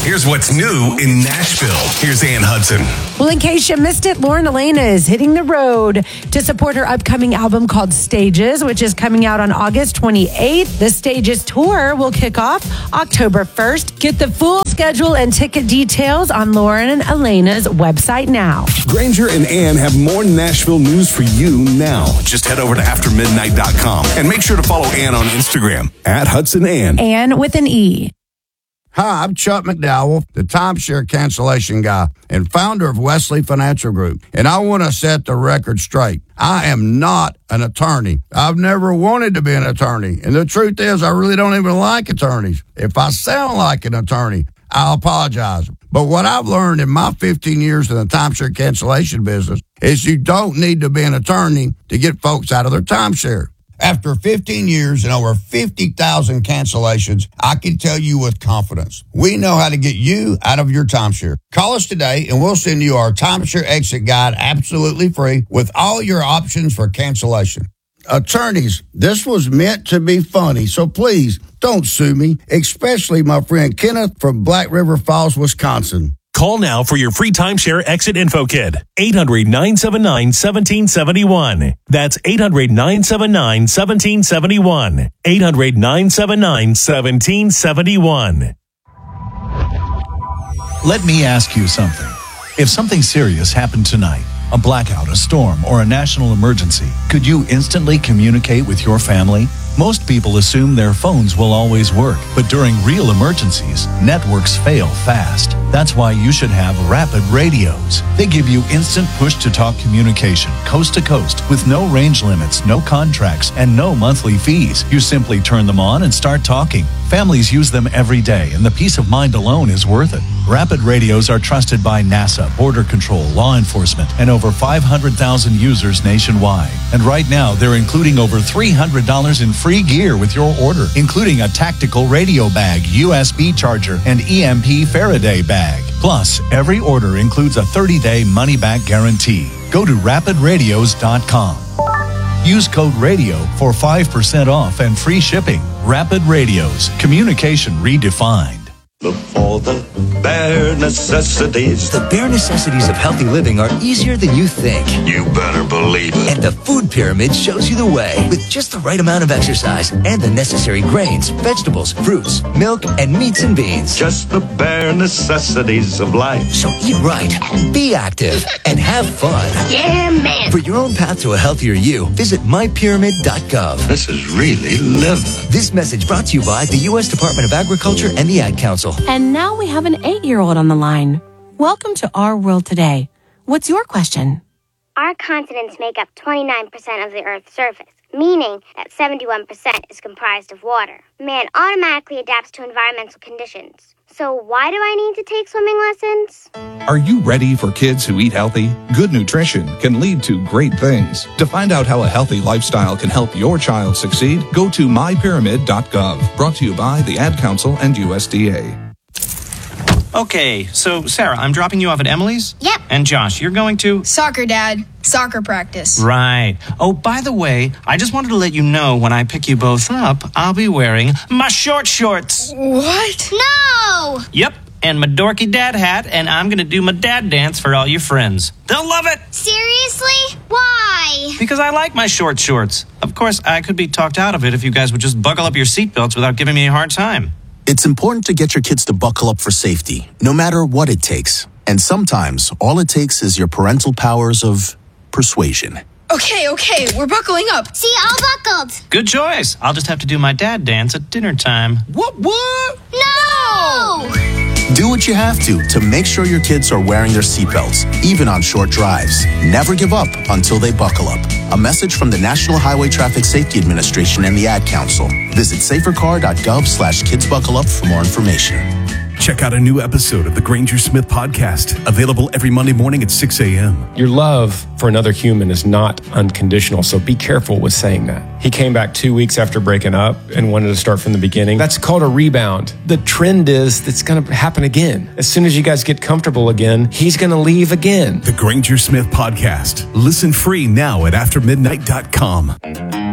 Here's what's new in Nashville. Here's Ann Hudson. Well, in case you missed it, Lauren Elena is hitting the road to support her upcoming album called Stages, which is coming out on August 28th. The Stages tour will kick off October 1st. Get the full schedule and ticket details on Lauren and Elena's website now. Granger and Ann have more Nashville news for you now. Just head over to aftermidnight.com and make sure to follow Ann on Instagram at Hudson Ann. Ann with an E. Hi, I'm Chuck McDowell, the timeshare cancellation guy and founder of Wesley Financial Group. And I want to set the record straight. I am not an attorney. I've never wanted to be an attorney. And the truth is, I really don't even like attorneys. If I sound like an attorney, I'll apologize. But what I've learned in my 15 years in the timeshare cancellation business is you don't need to be an attorney to get folks out of their timeshare. After 15 years and over 50,000 cancellations, I can tell you with confidence, we know how to get you out of your timeshare. Call us today and we'll send you our timeshare exit guide absolutely free with all your options for cancellation. Attorneys, this was meant to be funny, so please don't sue me, especially my friend Kenneth from Black River Falls, Wisconsin. Call now for your free timeshare exit info kit. 800-979-1771. That's 800-979-1771. 800-979-1771. Let me ask you something. If something serious happened tonight, a blackout, a storm, or a national emergency, could you instantly communicate with your family? Most people assume their phones will always work, but during real emergencies, networks fail fast. That's why you should have Rapid Radios. They give you instant push-to-talk communication, coast to coast, with no range limits, no contracts, and no monthly fees. You simply turn them on and start talking. Families use them every day, and the peace of mind alone is worth it. Rapid Radios are trusted by NASA, Border Control, law enforcement, and over 500,000 users nationwide. And right now, they're including over $300 in free gear with your order, including a tactical radio bag, USB charger, and EMP Faraday bag. Plus, every order includes a 30-day money-back guarantee. Go to rapidradios.com. Use code RADIO for 5% off and free shipping. Rapid Radios. Communication redefined. Look for the bare necessities. The bare necessities of healthy living are easier than you think. You better believe it. And the Food Pyramid shows you the way. With just the right amount of exercise and the necessary grains, vegetables, fruits, milk, and meats and beans. Just the bare necessities of life. So eat right, be active, and have fun. Yeah, man. For your own path to a healthier you, visit mypyramid.gov. This is really living. This message brought to you by the U.S. Department of Agriculture and the Ad Council. And now we have an 8-year-old on the line. Welcome to Our World Today. What's your question? Our continents make up 29% of the Earth's surface, meaning that 71% is comprised of water. Man automatically adapts to environmental conditions. So why do I need to take swimming lessons? Are you ready for kids who eat healthy? Good nutrition can lead to great things. To find out how a healthy lifestyle can help your child succeed, go to mypyramid.gov. Brought to you by the Ad Council and USDA. Okay, so Sarah, I'm dropping you off at Emily's? Yep. And Josh, you're going to? Soccer, Dad. Soccer practice. Right. Oh, by the way, I just wanted to let you know when I pick you both up, I'll be wearing my short shorts. What? No! Yep, and my dorky dad hat, and I'm going to do my dad dance for all your friends. They'll love it! Seriously? Why? Because I like my short shorts. Of course, I could be talked out of it if you guys would just buckle up your seatbelts without giving me a hard time. It's important to get your kids to buckle up for safety, no matter what it takes. And sometimes, all it takes is your parental powers of persuasion. Okay, we're buckling up. See, all buckled. Good choice. I'll just have to do my dad dance at dinner time. What? No! Do what you have to make sure your kids are wearing their seatbelts, even on short drives. Never give up until they buckle up. A message from the National Highway Traffic Safety Administration and the Ad Council. Visit safercar.gov/kidsbuckleup for more information. Check out a new episode of the Granger Smith Podcast, available every Monday morning at 6 a.m. Your love for another human is not unconditional, so be careful with saying that. He came back 2 weeks after breaking up and wanted to start from the beginning. That's called a rebound. The trend is that's going to happen again. As soon as you guys get comfortable again, he's going to leave again. The Granger Smith Podcast. Listen free now at aftermidnight.com.